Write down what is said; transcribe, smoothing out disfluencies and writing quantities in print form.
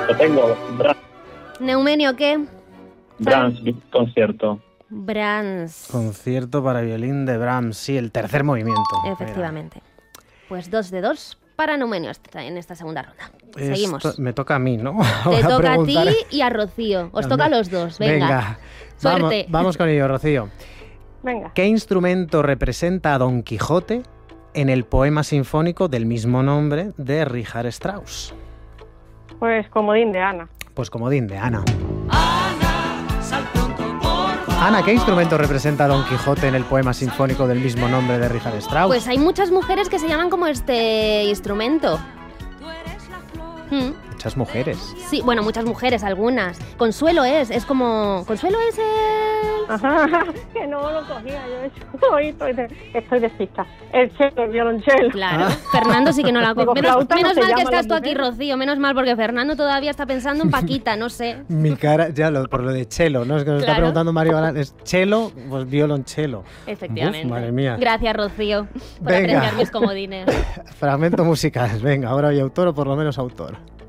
Lo tengo. ¿Neumenio qué? Brahms, concierto. Brahms. Concierto para violín de Brahms, sí, el tercer movimiento. Efectivamente. Pues 2 de 2 para Neumenio en esta segunda ronda. Esto Seguimos. me toca a mí, ¿no? Te toca a ti preguntar. y a Rocío. Os toca a los dos. Venga. Suerte. Vamos con ello, Rocío. Venga. ¿Qué instrumento representa a Don Quijote en el poema sinfónico del mismo nombre de Richard Strauss? Pues comodín de Ana. Pues comodín de Ana. Ana, ¿qué instrumento representa a Don Quijote en el poema sinfónico del mismo nombre de Richard Strauss? Pues hay muchas mujeres que se llaman como este instrumento. Muchas mujeres. Sí, bueno, muchas mujeres, algunas. Consuelo es como... Consuelo es el... Ajá, que no lo cogía yo. Estoy despista. El cello, el violonchelo. Claro, Fernando sí que no la coge. Digo, Menos flauta no mal se que llama estás la tú aquí, mujer. Rocío. Menos mal, porque Fernando todavía está pensando en Paquita, no sé. Mi cara, ya por lo de chelo, ¿no? Es que nos está Claro. preguntando Mario Galán. ¿Es chelo? Pues violonchelo. Efectivamente. Uf, madre mía. Gracias, Rocío, por Venga. apreciar mis comodines. Fragmento musical. Venga, ahora hay autor o por lo menos autor.